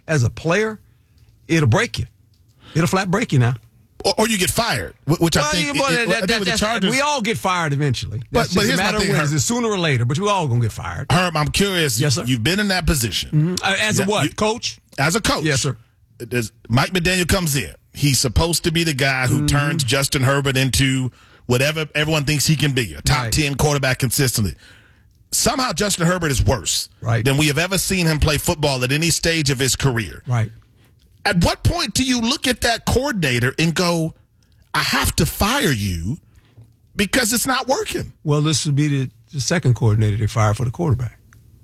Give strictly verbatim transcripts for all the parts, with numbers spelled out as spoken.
as a player, it'll break you. It'll flat break you now. Or, or you get fired, which well, I think, well, it, that, it, I think that, with the Chargers. We all get fired eventually. But, but here's a matter my thing, of when. Herb. It's sooner or later, but we all going to get fired. Herb, I'm curious. Yes, sir. You've been in that position. Mm-hmm. Uh, as yeah, a what? You, coach? As a coach. Yes, sir. There's, Mike McDaniel comes in. He's supposed to be the guy who mm-hmm. turns Justin Herbert into whatever everyone thinks he can be, a top right. ten quarterback consistently. Somehow Justin Herbert is worse right. than we have ever seen him play football at any stage of his career. Right. At what point do you look at that coordinator and go, I have to fire you because it's not working? Well, this would be the, the second coordinator they fired for the quarterback.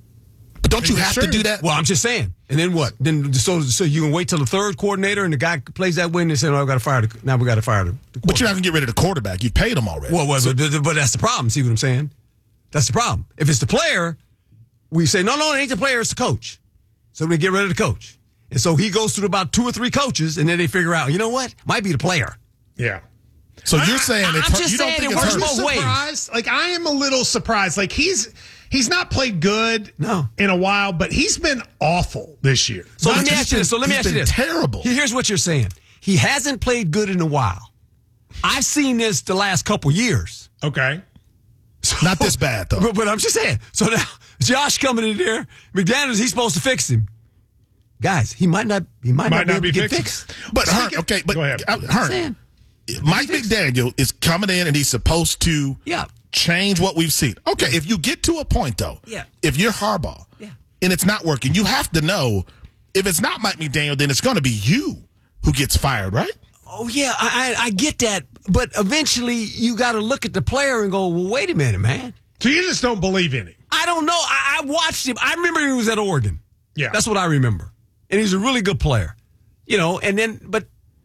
But don't you have sure. to do that? Well, I'm just saying. And then what? Then so so you can wait till the third coordinator and the guy plays that way and they say, "Oh, I got to fire the now we got to fire the." the but you're not gonna get rid of the quarterback. You paid him already. Well, well so, but, but that's the problem. See what I'm saying? That's the problem. If it's the player, we say, "No, no, it ain't the player. It's the coach." So we get rid of the coach. And so he goes through about two or three coaches, and then they figure out, you know what? Might be the player. Yeah. So you're saying I, it's I'm hurt, just you don't saying think it it's works hurt. both ways. Like I am a little surprised. Like he's he's not played good no. in a while, but he's been awful this year. So not let me ask you this. So let me ask you this. Terrible. Here's what you're saying. He hasn't played good in a while. I've seen this the last couple years. Okay. So, not this bad though. But, but I'm just saying. So now Josh coming in there, McDaniels, he's supposed to fix him. Guys, he might not. He might, might not, not be, be able to get fixed. fixed. But Herb, okay, but go ahead. Uh, Herb, Mike McDaniel is coming in and he's supposed to yeah. change what we've seen. Okay, if you get to a point though, yeah. if you're Harbaugh, yeah. and it's not working, you have to know if it's not Mike McDaniel, then it's going to be you who gets fired, right? Oh yeah, I I, I get that, but eventually you got to look at the player and go, well, wait a minute, man. So you just don't believe in him? I don't know. I, I watched him. I remember he was at Oregon. Yeah, that's what I remember. And he's a really good player, you know, and then, but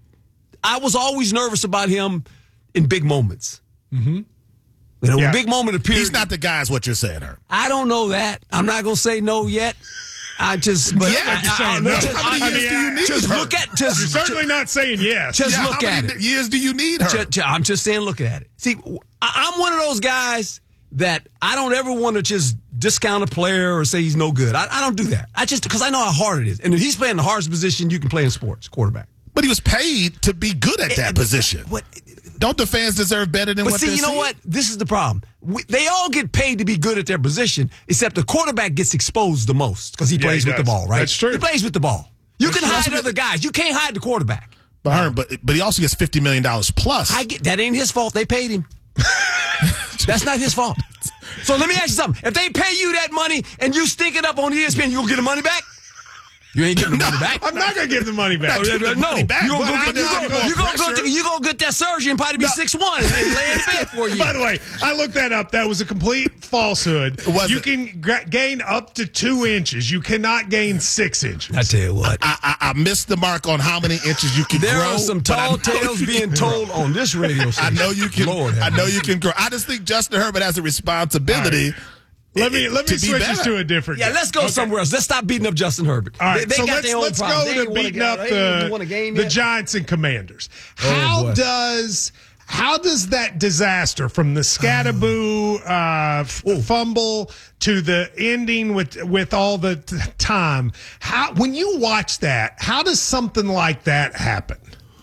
I was always nervous about him in big moments. Mm-hmm. You know, yeah. a big moment appeared. He's not the guy, is what you're saying, Herb. I don't know that. I'm not going to say no yet. I just, but yeah, I, you're saying I, I, no. Just, how many I, years I, do you need? Just Herb? look at, just, You're certainly not saying yes. Just yeah, look how at many it. years do you need, Herb? Just, I'm just saying, look at it. See, I'm one of those guys that I don't ever want to just discount a player or say he's no good. I, I don't do that. I just, because I know how hard it is. And if he's playing the hardest position you can play in sports, quarterback. But he was paid to be good at that it, position. What? Don't the fans deserve better than but what see, they're you know seeing? what? This is the problem. We, they all get paid to be good at their position, except the quarterback gets exposed the most because he yeah, plays he with the does. ball, right? That's true. He plays with the ball. You That's can true. hide other guys. You can't hide the quarterback. But, Herb, but but he also gets fifty million dollars plus. I get that ain't his fault. They paid him. That's not his fault. So let me ask you something. If they pay you that money and you stink it up on E S P N, you gonna get the money back? You ain't getting the money back. I'm not going to give the money back. No, no, money back, you gonna but go, I'm you not gonna, gonna you gonna go, pressure. you gonna get that surgery and probably be six one and lay in bed for you. By the way, I looked that up. That was a complete falsehood. Was you it? can g- gain up to two inches. You cannot gain six inches. I tell you what, I, I, I missed the mark on how many inches you can there grow. are some but I tall know tales you being can told grow. on this radio I station. know you can. Lord I have know mercy. you can grow. I just think Justin Herbert has a responsibility. Let me let me to be switch better. this to a different. Yeah, game. let's go Okay. somewhere else. Let's stop beating up Justin Herbert. All right, they, they so got let's their own let's problems. go They to ain't won a beating game. up They ain't won a the game the yet. Giants and Commanders. Oh, How boy. does how does that disaster from the Scatterboo uh, f- fumble to the ending with with all the t- time? How when you watch that, how does something like that happen?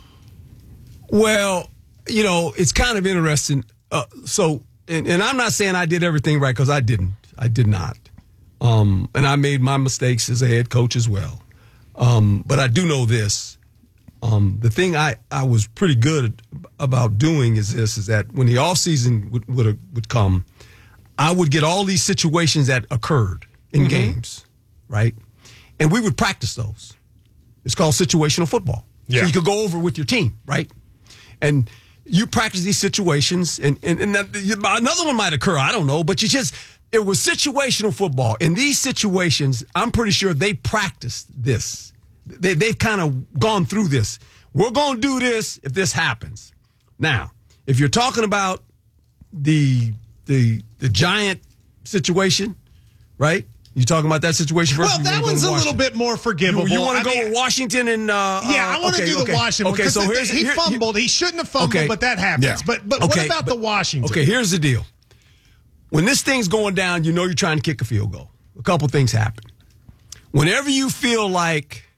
Well, you know, it's kind of interesting. Uh, so, and, and I'm not saying I did everything right because I didn't. I did not. Um, and I made my mistakes as a head coach as well. Um, but I do know this. Um, the thing I, I was pretty good about doing is this, is that when the offseason would, would, would come, I would get all these situations that occurred in Mm-hmm. games, right? And we would practice those. It's called situational football. Yeah. So you could go over with your team, right? And you practice these situations, and, and, and that, another one might occur, I don't know, but you just, it was situational football. In these situations, I'm pretty sure they practiced this. They, they've kind of gone through this. We're going to do this if this happens. Now, if you're talking about the the the Giant situation, right? You're talking about that situation first? Well, that one's a little bit more forgivable. You, you want I to go mean, with Washington and uh, yeah, I want to okay, do the okay. Washington. Okay, so the, here's he here- fumbled. He shouldn't have fumbled, Okay. but that happens. Yeah. But but Okay, what about but- the Washington? Okay, here's the deal. When this thing's going down, you know you're trying to kick a field goal. A couple things happen. Whenever you feel like